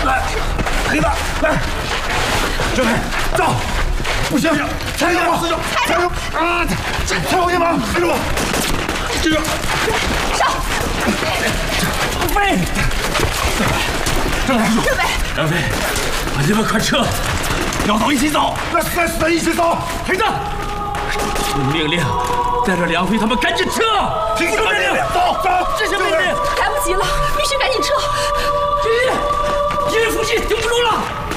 来，黑子，来，政委，走！不行，加油，师兄，加油！啊，踩我肩膀，跟着我，这个， 上！ 飞！政委， 张飞，你们快撤！ 要走一起走，来，死一起走！ 黑子，命令，带着梁飞他们赶紧撤！ 听命令，走！ 这是命令！ 来不及了，必须赶紧撤！ 这人附近顶不住了！